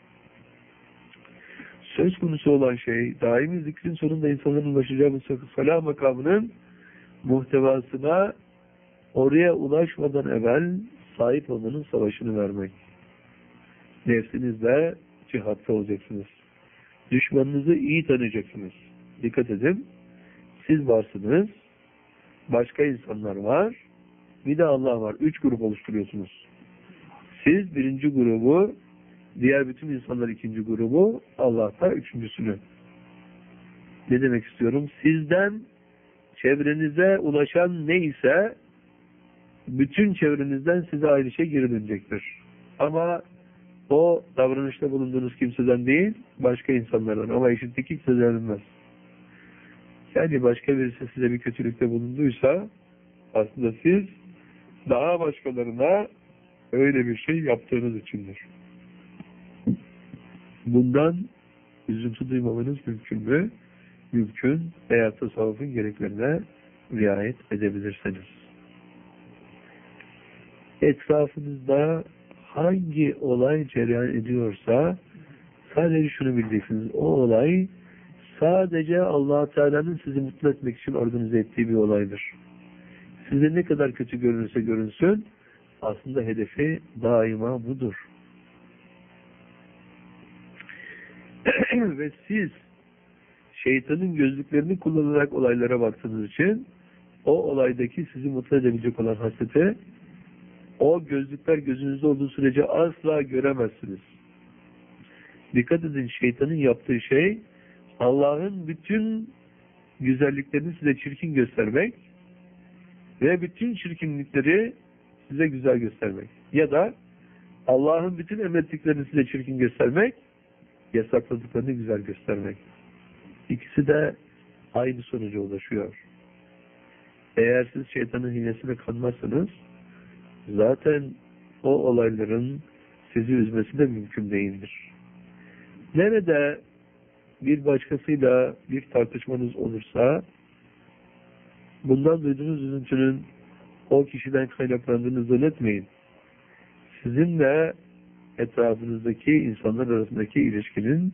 söz konusu olan şey daimi zikrin sonunda insanların ulaşacağı bu salah makamının muhtevasına oraya ulaşmadan evvel sahip olmanın savaşını vermek. Nefsinizle cihatta olacaksınız. Düşmanınızı iyi tanıyacaksınız. Dikkat edin. Siz varsınız. Başka insanlar var. Bir de Allah var. Üç grup oluşturuyorsunuz. Siz birinci grubu, diğer bütün insanlar ikinci grubu, Allah da üçüncüsünü. Ne demek istiyorum? Sizden çevrenize ulaşan neyse bütün çevrenizden size aynı şey geri dönecektir. Ama o davranışta bulunduğunuz kimseden değil, başka insanlardan. Ama eşitlik kimse verilmez. Yani başka birisi size bir kötülükte bulunduysa aslında siz daha başkalarına öyle bir şey yaptığınız içindir. Bundan üzüntü duymamanız mümkün mü? Mümkün. Eğer tasavvufun gereklerine riayet edebilirseniz. Etrafınızda hangi olay cereyan ediyorsa sadece şunu bileceksiniz. O olay sadece Allah Teala'nın sizi mutlu etmek için organize ettiği bir olaydır. Size ne kadar kötü görünürse görünsün aslında hedefi daima budur. Ve siz şeytanın gözlüklerini kullanarak olaylara baktığınız için o olaydaki sizi mutlu edebilecek olan hasreti o gözlükler gözünüzde olduğu sürece asla göremezsiniz. Dikkat edin, şeytanın yaptığı şey Allah'ın bütün güzelliklerini size çirkin göstermek ve bütün çirkinlikleri size güzel göstermek. Ya da Allah'ın bütün emrettiklerini size çirkin göstermek, yasakladıklarını güzel göstermek. İkisi de aynı sonuca ulaşıyor. Eğer siz şeytanın hilesine kanmazsanız zaten o olayların sizi üzmesi de mümkün değildir. Nerede bir başkasıyla bir tartışmanız olursa bundan duyduğunuz üzüntünün o kişiden kaynaklandığını zannetmeyin. Sizinle etrafınızdaki insanlar arasındaki ilişkinin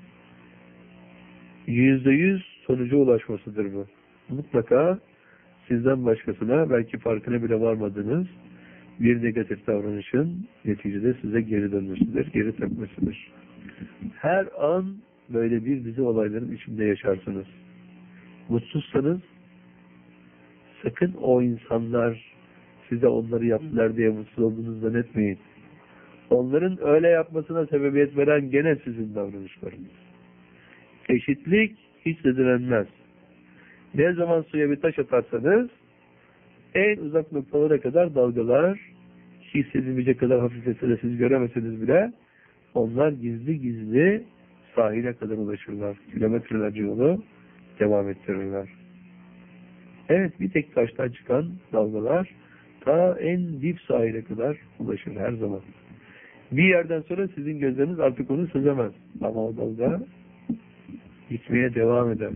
yüzde yüz sonuca ulaşmasıdır bu. Mutlaka sizden başkasına belki farkına bile varmadığınız bir negatif davranışın neticede size geri dönmesidir, geri tepmesidir. Her an böyle bir dizi olayların içinde yaşarsınız. Mutsuzsanız sakın o insanlar size onları yaptılar diye mutsuz olduğunuzu zannetmeyin. Onların öyle yapmasına sebebiyet veren gene sizin davranışlarınız. Eşitlik hiç edilenmez. Ne zaman suya bir taş atarsanız en uzak noktalara kadar dalgalar hissedilmeyecek kadar hafiflese de siz göremeseniz bile onlar gizli gizli sahile kadar ulaşırlar. Kilometrelerce yolu devam ettirirler. Evet, bir tek taştan çıkan dalgalar ta en dip sahile kadar ulaşır her zaman. Bir yerden sonra sizin gözleriniz artık onu sezemez. Ama o dalga gitmeye devam eder.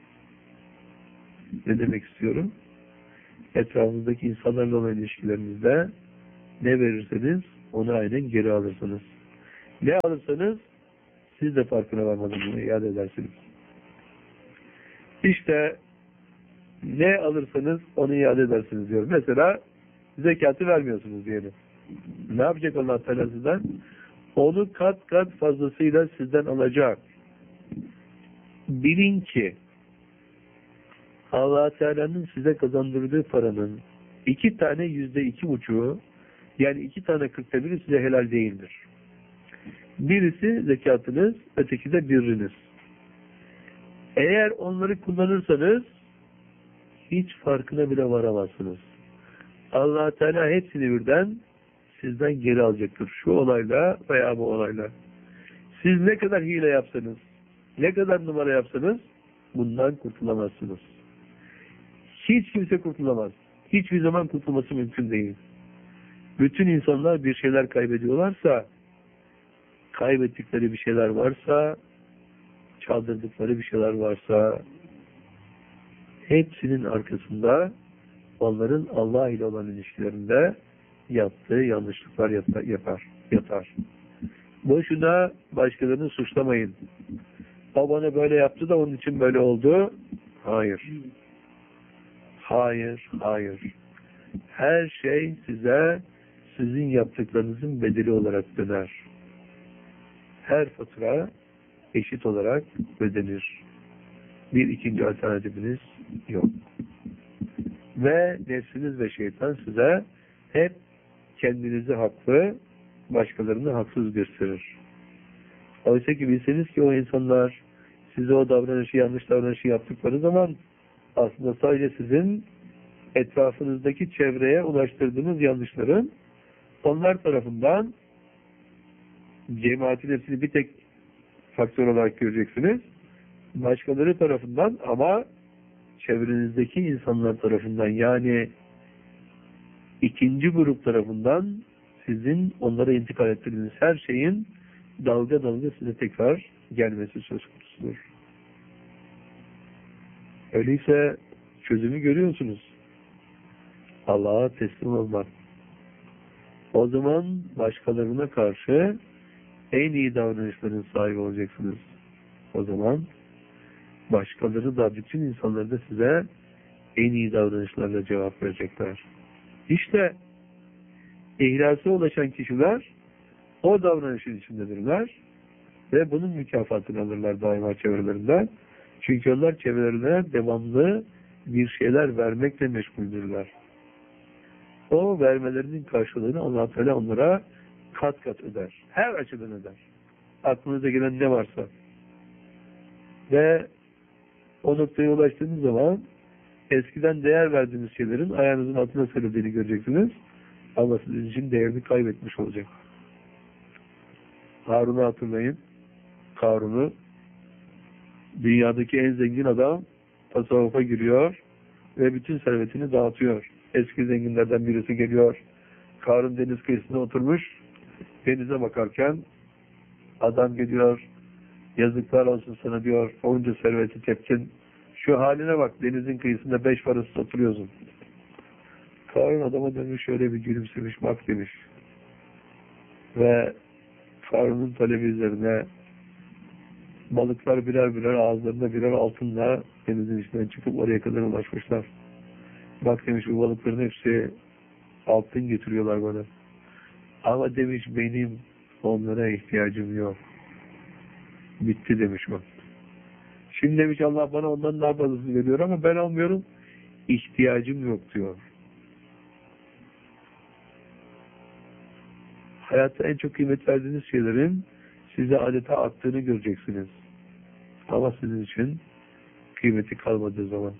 Ne demek istiyorum? Etrafınızdaki insanlarla olan ilişkilerinizde ne verirseniz onu aynen geri alırsınız. Ne alırsanız siz de farkına varmadan bunu iade edersiniz. İşte ne alırsanız onu iade edersiniz diyor. Mesela zekatı vermiyorsunuz diyelim. Ne yapacak Allah Teala sizden? Onu kat kat fazlasıyla sizden alacak. Bilin ki Allah Teala'nın size kazandırdığı paranın iki tane yüzde iki buçuğu, yani iki tane kırkta biri size helal değildir. Birisi zekatınız, öteki de birriniz. Eğer onları kullanırsanız hiç farkına bile varamazsınız. Allah Teala hepsini birden sizden geri alacaktır. Şu olayla veya bu olayla. Siz ne kadar hile yapsanız, ne kadar numara yapsanız bundan kurtulamazsınız. Hiç kimse kurtulamaz. Hiçbir zaman kurtulması mümkün değil. Bütün insanlar bir şeyler kaybediyorlarsa, kaybettikleri bir şeyler varsa, çaldırdıkları bir şeyler varsa, hepsinin arkasında onların Allah ile olan ilişkilerinde yaptığı yanlışlıklar yapar, yatar. Boşuna başkalarını suçlamayın. O bana böyle yaptı da onun için böyle oldu. Hayır. Hayır, hayır. Her şey size sizin yaptıklarınızın bedeli olarak döner. Her fatura eşit olarak ödenir. Bir ikinci alternatifiniz yok. Ve nefsiniz ve şeytan size hep kendinizi haklı, başkalarını haksız gösterir. Oysa ki bilseniz ki o insanlar size o davranışı, yanlış davranışı yaptıkları zaman aslında sadece sizin etrafınızdaki çevreye ulaştırdığınız yanlışların onlar tarafından cemaatin hepsini bir tek faktör olarak göreceksiniz. Başkaları tarafından ama çevrenizdeki insanlar tarafından, yani ikinci grup tarafından sizin onlara intikal ettirdiğiniz her şeyin dalga dalga size tekrar gelmesi söz konusudur. Öyleyse çözümü görüyorsunuz. Allah'a teslim olmak. O zaman başkalarına karşı en iyi davranışların sahibi olacaksınız. O zaman başkaları da, bütün insanlar da size en iyi davranışlarla cevap verecekler. İşte ihlasa ulaşan kişiler o davranışın içindedirler ve bunun mükafatını alırlar daima çevrelerinden. Çünkü onlar çevrelerine devamlı bir şeyler vermekle meşguldürler. O vermelerinin karşılığını Allah Teala onlara kat kat öder. Her açıdan öder. Aklınıza gelen ne varsa. Ve o noktaya ulaştığınız zaman eskiden değer verdiğiniz şeylerin ayağınızın altına serildiğini göreceksiniz. Ama sizin için değerini kaybetmiş olacak. Harun'u hatırlayın. Karun'u, dünyadaki en zengin adam, tasavvufa giriyor ve bütün servetini dağıtıyor. Eski zenginlerden birisi geliyor. Karun deniz kıyısına oturmuş. Denize bakarken adam geliyor. Yazıklar olsun sana diyor. Onca serveti tepkin. Şu haline bak, denizin kıyısında beş parasız oturuyorsun. Karun adama dönmüş, şöyle bir gülümsemiş, bak demiş. Ve Karun'un talebi üzerine balıklar birer birer ağızlarında birer altınla denizin içinden çıkıp oraya kadar ulaşmışlar. Bak demiş, bu balıkların hepsi altın getiriyorlar bana. Ama demiş, benim onlara ihtiyacım yok. Bitti demiş bak. Şimdi demiş, Allah bana ondan daha fazlasını veriyor ama ben almıyorum. İhtiyacım yok diyor. Hayatta en çok kıymet verdiğiniz şeylerin size adeta attığını göreceksiniz. Ama sizin için kıymeti kalmadığı zaman.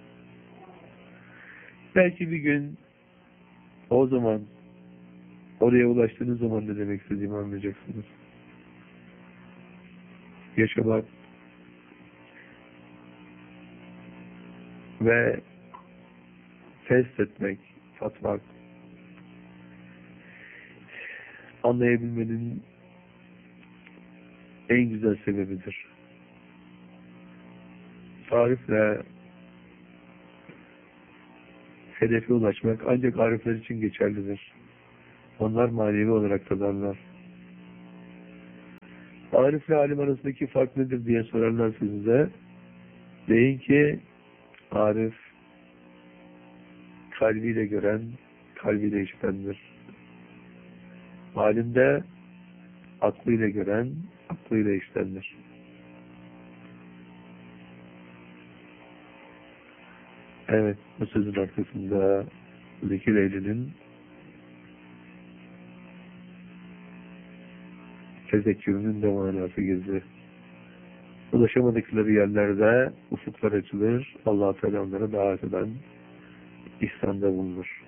Belki bir gün o zaman oraya ulaştığınız zaman ne demek istediğimi anlayacaksınız. Yaşamak ve test etmek, tatmak, anlayabilmenin en güzel sebebidir. Tarifle hedefe ulaşmak ancak arifler için geçerlidir. Onlar manevi olarak tadarlar. Arif ile alim arasındaki fark nedir diye sorarlar size. Deyin ki Arif kalbiyle gören, kalbiyle işitendir. Alim de aklıyla gören, aklıyla işitendir. Evet, bu sözün arkasında zikir ehlinin tezekkürünün de manası gizli. Ulaşamadıkları yerlerde ufuklar açılır, Allah-u Teala onlara davet eden ihsanda bulunur.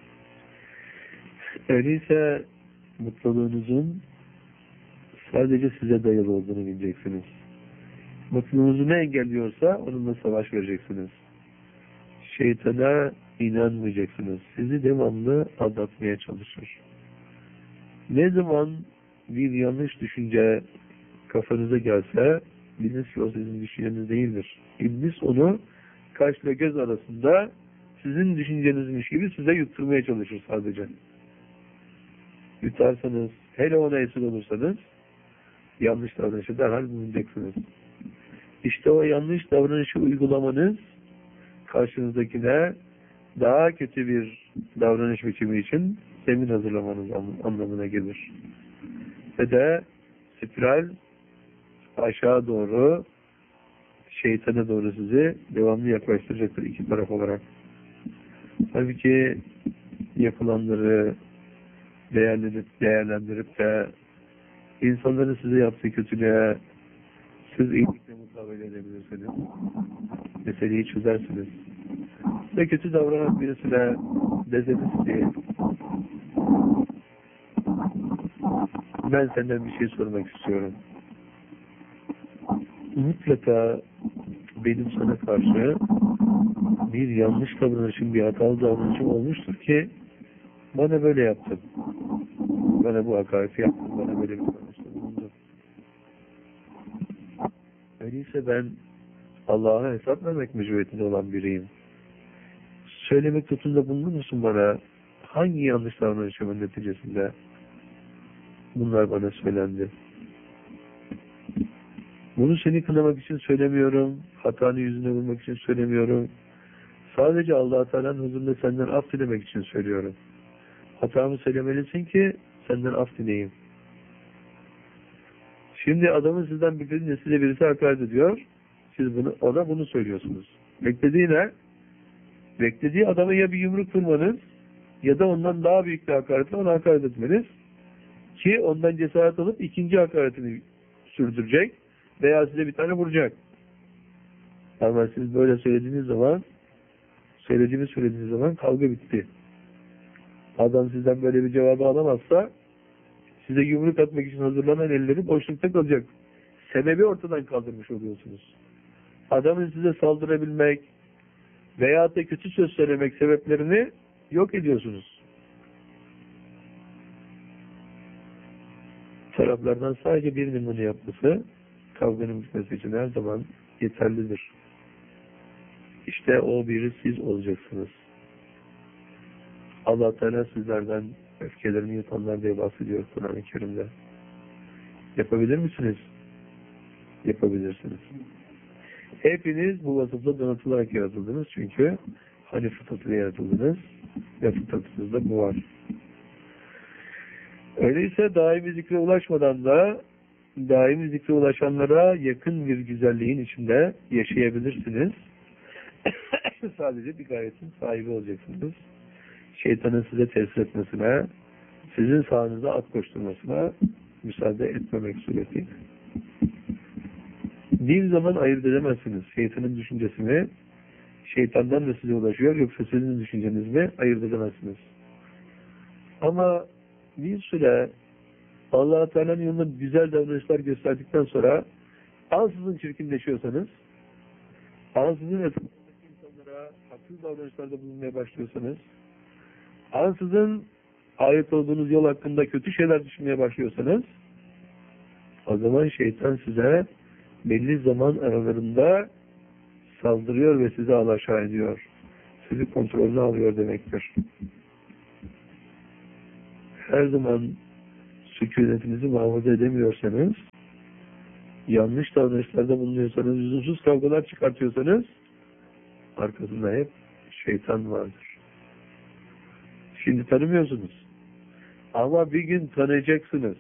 Öyleyse mutluluğunuzun sadece size dayalı olduğunu bileceksiniz. Mutluluğunuzu ne engelliyorsa onunla savaş vereceksiniz. Şeytana inanmayacaksınız. Sizi devamlı aldatmaya çalışır. Ne zaman bir yanlış düşünce kafanıza gelse biliniz ki o sizin düşünceniz değildir. İblis onu kaşla göz arasında sizin düşüncenizmiş gibi size yutturmaya çalışır sadece. Yutarsanız, hele ona esir olursanız yanlış davranışı derhal bulunacaksınız. İşte o yanlış davranışı uygulamanız karşınızdakine daha kötü bir davranış biçimi için zemin hazırlamanız anlamına gelir. Ve de spiral aşağı doğru şeytana doğru sizi devamlı yaklaştıracaktır iki taraf olarak. Halbuki yapılanları değerlendirip, değerlendirip de insanların size yaptığı kötülüğe siz iyilikle mukabele edebilirsiniz. Meseleyi çözersiniz. Ve kötü davranan birisine deseniz ki ben senden bir şey sormak istiyorum. Mutlaka benim sana karşı bir yanlış davranışım, bir hatalı davranışım olmuştur ki bana böyle yaptın. Bana bu hakareti yaptın, bana böyle bir davranışta bulundun. Öyleyse ben Allah'a hesap vermek mecburiyetinde olan biriyim. Söylemek tutunda bulunur musun bana? Hangi yanlış davranışımın neticesinde bunlar bana söylendi? Bunu seni kınamak için söylemiyorum. Hatanı yüzüne vurmak için söylemiyorum. Sadece Allah-u Teala'nın huzurunda senden af dilemek için söylüyorum. Hatamı söylemelisin ki senden af dileyim. Şimdi adamın sizden beklediğinde size birisi hakaret ediyor. Siz bunu, ona bunu söylüyorsunuz. Beklediği ne? Beklediği adama ya bir yumruk vurmanız ya da ondan daha büyük bir hakaretle ona hakaret etmeniz ki ondan cesaret alıp ikinci hakaretini sürdürecek veya size bir tane vuracak. Ama siz böyle söylediğiniz zaman söylediğiniz söylediğiniz zaman kavga bitti. Adam sizden böyle bir cevabı alamazsa size yumruk atmak için hazırlanan elleri boşlukta kalacak. Sebebi ortadan kaldırmış oluyorsunuz. Adamın size saldırabilmek veya da kötü söz söylemek sebeplerini yok ediyorsunuz. Taraflardan sadece bir numune yapması kavganın bitmesi için her zaman yeterlidir. İşte o biri siz olacaksınız. Allah Teala sizlerden öfkelerini yutanlar diye bahsediyor Kur'an-ı Kerim'de. Yapabilir misiniz? Yapabilirsiniz. Hepiniz bu vasıfla donatılarak yaratıldınız çünkü hani fıtratıyla yaratıldınız ve fıtratınızda bu var. Öyleyse daimi zikre ulaşmadan da daimi zikre ulaşanlara yakın bir güzelliğin içinde yaşayabilirsiniz. Sadece bir gayetin sahibi olacaksınız. Şeytanın size tesir etmesine, sizin sağınıza at koşturmasına müsaade etmemek suretiyle. Bir zaman ayırt edemezsiniz. Şeytanın düşüncesi mi, şeytandan da size ulaşıyor, yoksa sizin düşünceniz mi ayırt edemezsiniz. Ama bir süre Allah-u Teala'nın yolunda güzel davranışlar gösterdikten sonra ansızın çirkinleşiyorsanız, ansızın etrafındaki insanlara haksız davranışlarda bulunmaya başlıyorsanız, ansızın ait olduğunuz yol hakkında kötü şeyler düşünmeye başlıyorsanız, o zaman şeytan size belli zaman aralarında saldırıyor ve sizi alaşağı ediyor. Sizi kontrolüne alıyor demektir. Her zaman sükunetinizi muhafaza edemiyorsanız, yanlış davranışlarda bulunuyorsanız, lüzumsuz kavgalar çıkartıyorsanız arkasında hep şeytan vardır. Şimdi tanımıyorsunuz. Ama bir gün tanıyacaksınız.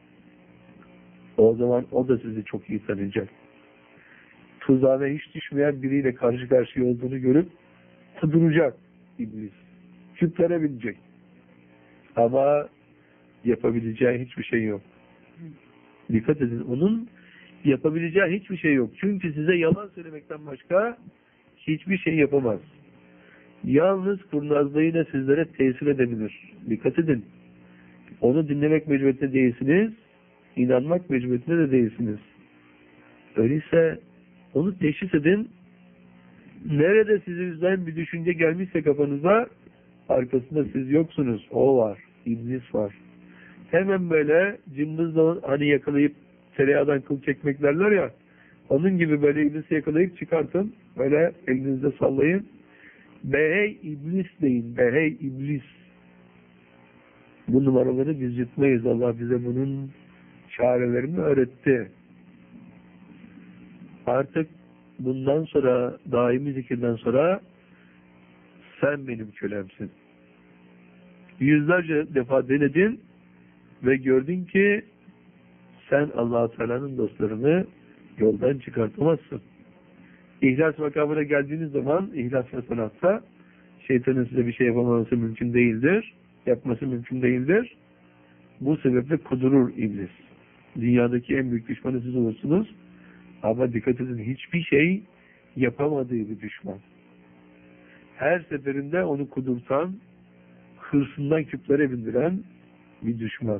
O zaman o da sizi çok iyi tanıyacak. Tuzağına hiç düşmeyen biriyle karşı karşıya olduğunu görüp tadıracak iblis. Küplere binecek. Ama yapabileceği hiçbir şey yok. Dikkat edin. Onun yapabileceği hiçbir şey yok. Çünkü size yalan söylemekten başka hiçbir şey yapamaz. Yalnız kurnazlığıyla sizlere tesir edebilir. Dikkat edin. Onu dinlemek mecburiyetinde değilsiniz. İnanmak mecburiyetinde de değilsiniz. Öyleyse onu teşhis edin. Nerede sizi üzen bir düşünce gelmişse kafanıza, arkasında siz yoksunuz. O var. İblis var. Hemen böyle cımbızla hani yakalayıp tereyağdan kıl çekmek derler ya, onun gibi böyle iblisi yakalayıp çıkartın. Böyle elinizde sallayın. Behey iblis deyin. Behey iblis. Bu numaraları biz yutmayız. Allah bize bunun çarelerini öğretti. Artık bundan sonra, daimi zikirden sonra sen benim kölemsin. Yüzlerce defa denedin ve gördün ki sen Allah-u Teala'nın dostlarını yoldan çıkartamazsın. İhlas makamına geldiğiniz zaman, ihlas ve sanatta şeytanın size bir şey yapamaması mümkün değildir. Yapması mümkün değildir. Bu sebeple kudurur iblis. Dünyadaki en büyük düşmanı siz olursunuz. Ama dikkat edin, hiçbir şey yapamadığı bir düşman. Her seferinde onu kudurtan, hırsından küplere bindiren bir düşman.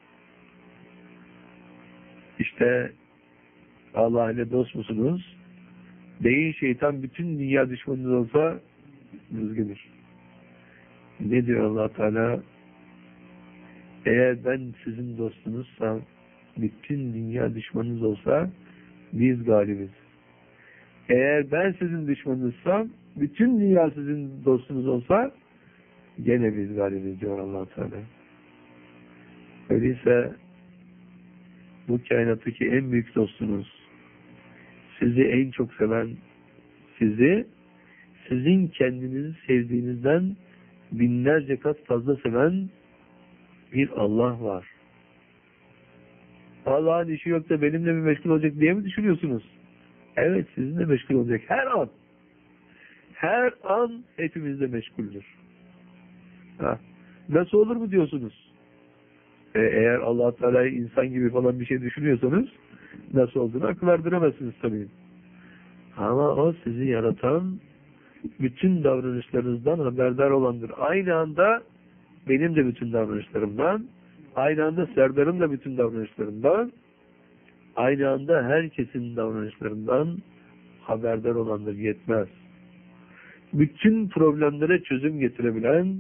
İşte Allah ile dost musunuz? Değil, şeytan bütün dünya düşmanınız olsa düzgünür. Ne diyor Allah Teala? Eğer ben sizin dostunuzsam, bütün dünya düşmanınız olsa biz galibiz. Eğer ben sizin düşmanınızsam, bütün dünya sizin dostunuz olsa gene biz galibiz diyor Allah Teala. Öyleyse bu kainattaki en büyük dostunuz, sizi en çok seven, sizi sizin kendinizi sevdiğinizden binlerce kat fazla seven bir Allah var. Allah'ın işi yok da benimle mi meşgul olacak diye mi düşünüyorsunuz? Evet, sizinle meşgul olacak. Her an. Her an hepimizle meşguldür. Ha. Nasıl olur mu diyorsunuz? E, eğer Allah Teala'yı insan gibi falan bir şey düşünüyorsanız nasıl olduğunu akıl erdiremezsiniz tabii. Ama o sizi yaratan, bütün davranışlarınızdan haberdar olandır. Aynı anda benim de bütün davranışlarımdan, aynı anda Serdar'ın da bütün davranışlarından, aynı anda herkesin davranışlarından haberdar olandır, yetmez. Bütün problemlere çözüm getirebilen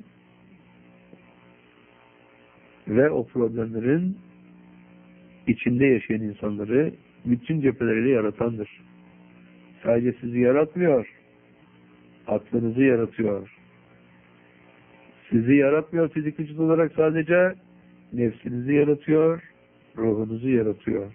ve o problemlerin içinde yaşayan insanları bütün cepheleriyle yaratandır. Sadece sizi yaratmıyor, aklınızı yaratıyor. Sizi yaratmıyor fizik vücut olarak, sadece nefsinizi yaratıyor, ruhunuzu yaratıyor.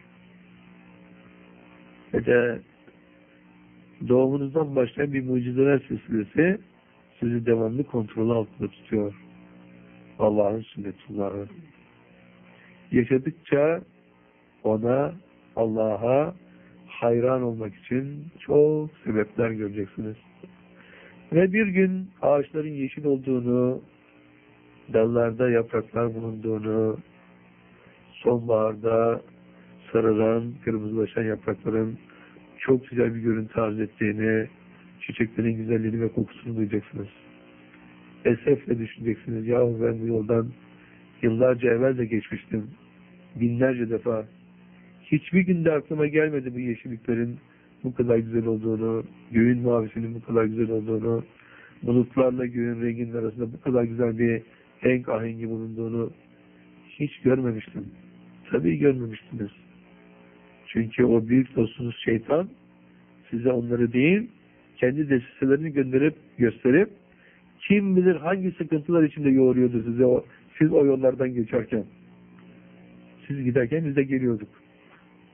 Ve de doğumunuzdan başlayan bir mucizeler silsilesi sizi devamlı kontrol altında tutuyor. Allah'ın sünnetullahı. Yaşadıkça ona, Allah'a hayran olmak için çok sebepler göreceksiniz. Ve bir gün ağaçların yeşil olduğunu, dallarda yapraklar bulunduğunu, sonbaharda sarılan, kırmızılaşan yaprakların çok güzel bir görüntü arz ettiğini, çiçeklerin güzelliğini ve kokusunu duyacaksınız. Esefle düşüneceksiniz. Yahu ben bu yoldan yıllarca evvel de geçmiştim. Binlerce defa. Hiçbir günde aklıma gelmedi bu yeşilliklerin bu kadar güzel olduğunu, göğün mavisinin bu kadar güzel olduğunu, bulutlarla göğün renginin arasında bu kadar güzel bir renk ahengi bulunduğunu hiç görmemiştim. Tabii görmemiştiniz. Çünkü o büyük dostunuz şeytan size onları değil, kendi desiselerini gönderip, gösterip, kim bilir hangi sıkıntılar içinde yoğuruyordu size o, siz o yollardan geçerken. Siz giderken biz de geliyorduk.